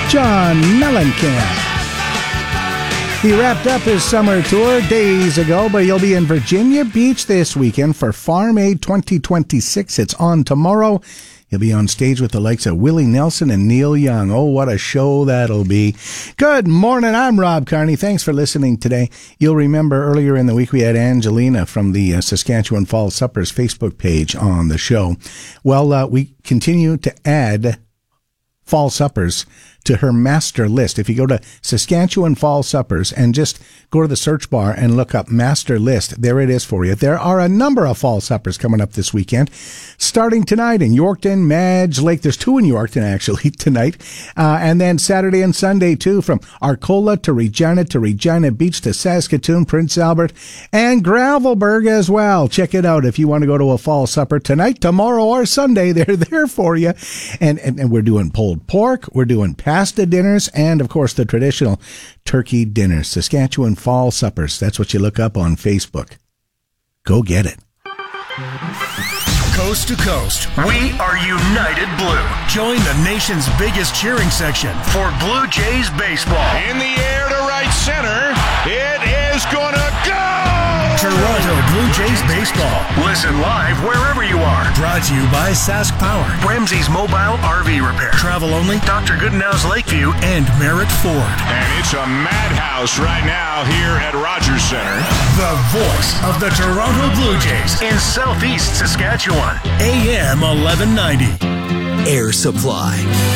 John Mellencamp. He wrapped up his summer tour days ago, but he'll be in Virginia Beach this weekend for Farm Aid 2026. It's on tomorrow. He'll be on stage with the likes of Willie Nelson and Neil Young. Oh, what a show that'll be. Good morning. I'm Rob Carney. Thanks for listening today. You'll remember earlier in the week we had Angelina from the Saskatchewan Fall Suppers Facebook page on the show. Well, we continue to add Fall Suppers to her master list. If you go to Saskatchewan Fall Suppers and just go to the search bar and look up master list, there it is for you. There are a number of fall suppers coming up this weekend, starting tonight in Yorkton, Madge Lake. There's two in Yorkton actually tonight, and then Saturday and Sunday too, from Arcola to Regina Beach to Saskatoon, Prince Albert, and Gravelburg as well. Check it out if you want to go to a fall supper tonight, tomorrow, or Sunday. They're there for you. And we're doing pulled pork, we're doing pasta dinners, and of course the traditional turkey dinners. Saskatchewan Fall Suppers. That's what you look up on Facebook. Go get it. Coast to coast, we are United Blue. Join the nation's biggest cheering section for Blue Jays baseball. In the air to right center. It is gonna go! Toronto Blue Jays baseball. Listen live wherever you are. Brought to you by Sask Power, Ramsey's Mobile RV Repair, Travel Only, Dr. Goodenow's Lakeview, and Merritt Ford. And it's a madhouse right now here at Rogers Center. The voice of the Toronto Blue Jays in Southeast Saskatchewan. AM 1190. Air Supply.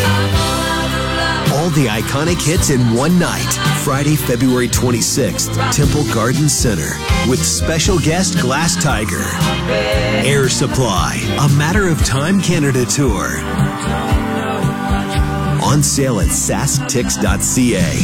All the iconic hits in one night. Friday, February 26th, Temple Garden Center, with special guest Glass Tiger. Air Supply, A Matter of Time Canada Tour. On sale at sasktix.ca.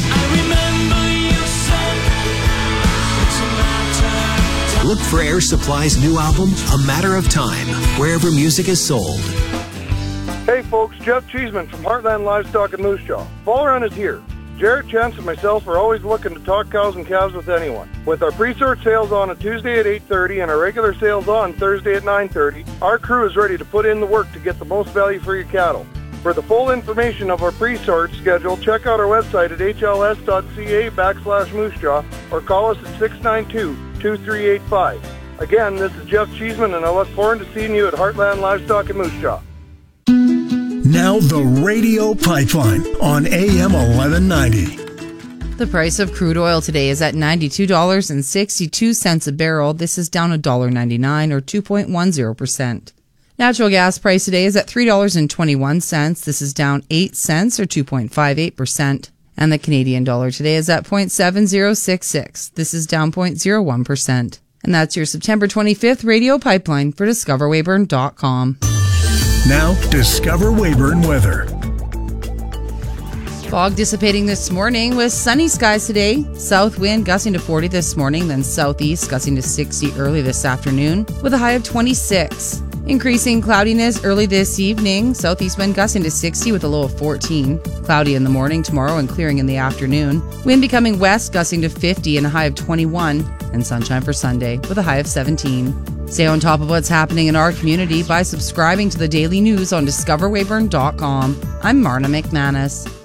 Look for Air Supply's new album, A Matter of Time, wherever music is sold. Hey folks, Jeff Cheeseman from Heartland Livestock and Moose Jaw. Fall Run is here. Jarrett, Chance, and myself are always looking to talk cows and calves with anyone. With our pre-sort sales on a Tuesday at 8:30 and our regular sales on Thursday at 9:30, our crew is ready to put in the work to get the most value for your cattle. For the full information of our pre-sort schedule, check out our website at hls.ca/Moose Jaw or call us at 692-2385. Again, this is Jeff Cheeseman, and I look forward to seeing you at Heartland Livestock and Moose Jaw. Now the Radio Pipeline on AM 1190. The price of crude oil today is at $92.62 a barrel. This is down $1.99 or 2.10%. Natural gas price today is at $3.21. This is down 8 cents or 2.58%. And the Canadian dollar today is at 0.7066. This is down 0.01%. And that's your September 25th Radio Pipeline for DiscoverWeyburn.com. Now, Discover Weyburn weather. Fog dissipating this morning with sunny skies today. South wind gusting to 40 this morning, then southeast gusting to 60 early this afternoon with a high of 26. Increasing cloudiness early this evening. Southeast wind gusting to 60 with a low of 14. Cloudy in the morning tomorrow and clearing in the afternoon. Wind becoming west gusting to 50 and a high of 21. And sunshine for Sunday with a high of 17. Stay on top of what's happening in our community by subscribing to the daily news on DiscoverWeyburn.com. I'm Marna McManus.